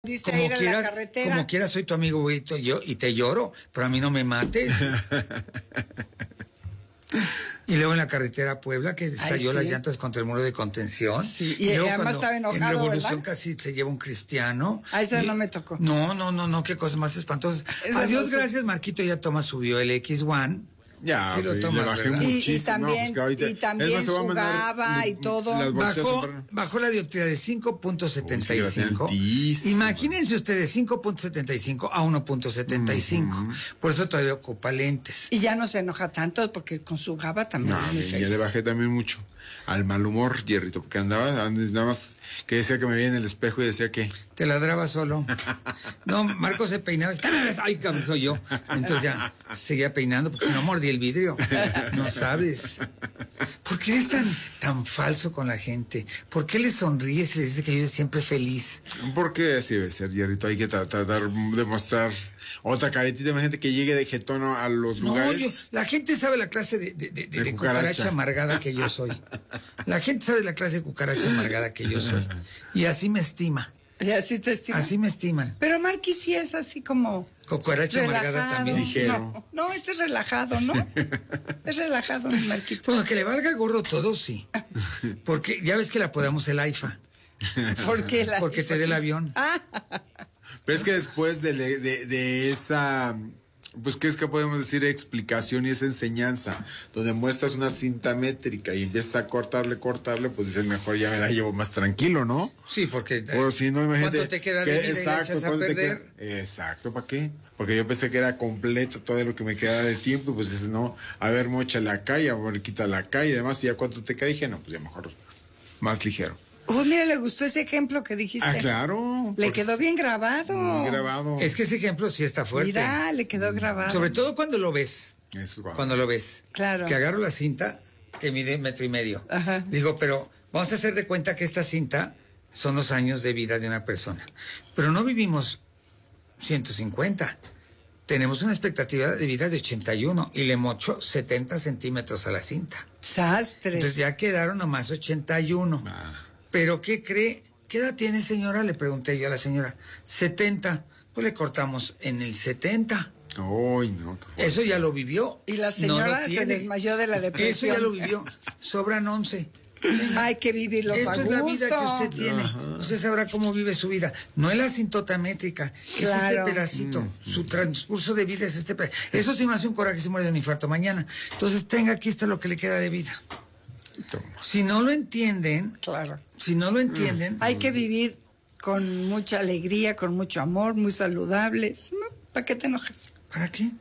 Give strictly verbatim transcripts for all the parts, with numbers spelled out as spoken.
Diste como ir a quieras, la carretera. como quieras, soy tu amigo, güey, yo, y te lloro, pero a mí no me mates. Y luego en la carretera a Puebla, que estalló Ay, sí. las llantas contra el muro de contención. Sí, y, y luego además estaba enojado, en Revolución ¿verdad? casi se lleva un cristiano. A esa y, no me tocó. No, no, no, no, qué cosas más espantosas. Esa Adiós, no gracias, Marquito, ya toma, subió el equis uno. Ya, sí lo pues, tomas, le bajé ¿verdad? Y, y muchísimo. también, No, pues, ahorita, y también más, su mandar, GABA y todo. Bajó, bajó la dioptría de cinco punto setenta y cinco. Uy, sí, Imagínense ustedes, cinco punto setenta y cinco a uno punto setenta y cinco. Uh-huh. Por eso todavía ocupa lentes. Y ya no se enoja tanto porque con su GABA también. No, ya le bajé también mucho al mal humor, Jerrito, porque andaba, nada más que decía que me veía en el espejo y decía que... Te ladraba solo. No, Marco se peinaba. ¿Qué me ves? Ay, cabrón, soy yo. Entonces ya seguía peinando porque si no mordí el vidrio. No sabes. ¿Por qué eres tan, tan falso con la gente? ¿Por qué le sonríes y le dices que vives siempre feliz? Porque así debe ser, Jerrito. Hay que tratar de mostrar otra caretita. Imagínate que llegue de jetono a los no, lugares. Yo, la gente sabe la clase de, de, de, de, de cucaracha. cucaracha amargada que yo soy. La gente sabe la clase de cucaracha amargada que yo soy. Y así me estima. ¿Y así te estiman? Así me estiman. Pero Marquis sí es así como... Cucaracha relajado. Amargada también. Ligero. No, no, este es relajado, ¿no? Es relajado, mi Marquito. Bueno, que le valga gorro todo, sí. Porque ya ves que la podamos el AIFA. ¿Por qué la Porque te dé el avión. Ah. Pero es que después de, de, de esa... Pues, ¿qué es que podemos decir? Explicación y esa enseñanza, donde muestras una cinta métrica y empiezas a cortarle, cortarle, pues dices, mejor ya me la llevo más tranquilo, ¿no? Sí, porque... O si no, imagínate... ¿Cuánto te queda de vida exacto, y echas a perder? Queda, exacto, ¿para qué? Porque yo pensé que era completo todo lo que me quedaba de tiempo, pues dices, no, a ver, mochale acá y a ver, quítala acá y demás, y ya cuánto te queda, dije, no, pues ya mejor más ligero. Oh, mira, le gustó ese ejemplo que dijiste. Ah, claro. Le quedó bien grabado. Muy grabado. Es que ese ejemplo sí está fuerte. Mira, le quedó grabado. Sobre todo cuando lo ves. Eso, wow. Cuando lo ves. Claro. Que agarro la cinta que mide metro y medio. Ajá. Digo, pero vamos a hacer de cuenta que esta cinta son los años de vida de una persona. Pero no vivimos ciento cincuenta. Tenemos una expectativa de vida de ochenta y uno y le mocho setenta centímetros a la cinta. Sastres. Entonces ya quedaron nomás ochenta y uno. Ah. ¿Pero qué cree? ¿Qué edad tiene, señora? Le pregunté yo a la señora. setenta. Pues le cortamos en el setenta. Ay, no. Eso ya lo vivió. Y la señora no se desmayó de la depresión. Eso ya lo vivió. Sobran once. Hay que vivirlos Esto a es gusto. la vida que usted tiene. Ajá. Usted sabrá cómo vive su vida. No es la cinta métrica, claro. Es este pedacito. Mm. Su transcurso de vida es este pedacito. Eso sí me hace un coraje, se muere de un infarto mañana. Entonces tenga aquí está lo que le queda de vida. Si no lo entienden, claro. Si no lo entienden, hay que vivir con mucha alegría, con mucho amor, muy saludables. ¿Para qué te enojas? ¿Para qué?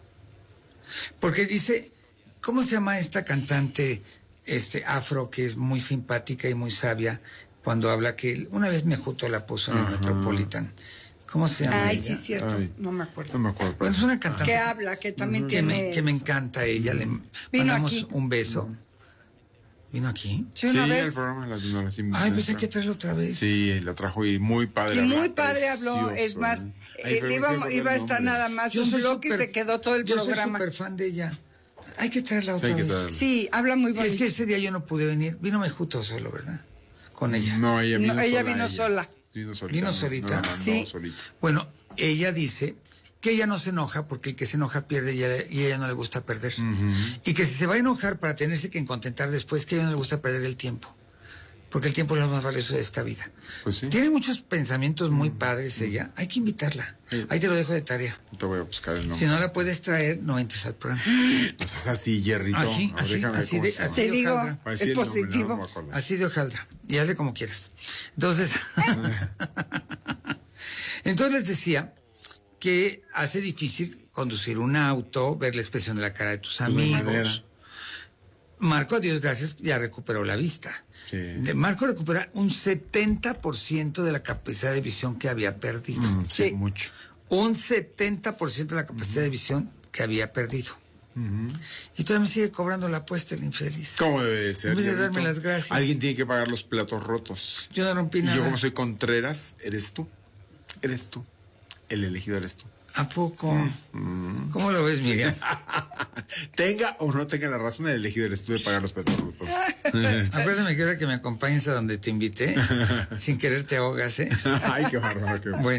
Porque dice, ¿cómo se llama esta cantante este afro que es muy simpática y muy sabia cuando habla que una vez Mejuto la puso en el Metropolitan? ¿Cómo se llama? Ay, ella? sí, cierto. Ay, no me acuerdo. No me acuerdo. Bueno, es una cantante. Que habla, que también que tiene. Me, que me encanta ella. Le mandamos aquí? un beso. ¿Vino aquí? Sí, una sí vez. el programa la, la, la, Ay, pues hay que traerlo otra vez. Sí, la trajo y muy padre. Y muy padre habló, es más, ¿eh? Ay, él iba, iba a estar nada más yo un bloque super, y se quedó todo el yo programa. Yo soy súper fan de ella. Hay que traerla otra sí, vez. Sí, habla muy bonito. Es que ese día yo no pude venir. Vino Mejuto solo, ¿verdad? Con ella. No, ella vino no, sola. Ella vino ella. sola. Vino solita. Vino solita. No, no, sí. no, solita. Bueno, ella dice que ella no se enoja porque el que se enoja pierde y a ella no le gusta perder. Uh-huh. Y que si se va a enojar para tenerse que contentar después, que a ella no le gusta perder el tiempo. Porque el tiempo es lo más valioso de esta vida. Pues sí. Tiene muchos pensamientos muy padres ella. Hay que invitarla. Sí. Ahí te lo dejo de tarea. Te voy a buscar el nombre. Si no la puedes traer, no entres al programa. Pues es así, Jerrito. Así, no, así, así de, así te de digo, hojaldra. es positivo. Nombre, no, no así de hojaldra. Y hazle como quieras. Entonces, entonces les decía que hace difícil conducir un auto, ver la expresión de la cara de tus amigos. Marco, a Dios gracias, ya recuperó la vista. Sí. De Marco recupera un setenta por ciento de la capacidad de visión que había perdido. Mm, sí, sí, mucho. Un setenta por ciento de la capacidad uh-huh. de visión que había perdido. Uh-huh. Y todavía me sigue cobrando la apuesta el infeliz. ¿Cómo debe de ser? En vez de darme las gracias. Alguien tiene que pagar los platos rotos. Yo no rompí nada. Y yo como soy Contreras, eres tú. Eres tú. El elegido eres tú. ¿A poco? Mm. ¿Cómo lo ves, Miriam? Tenga o no tenga la razón, el elegido eres tú de pagar los platos rotos. Acuérdame que ahora que me acompañes a donde te invité, sin querer te ahogas, ¿eh? Ay, qué bárbaro. Qué... Bueno.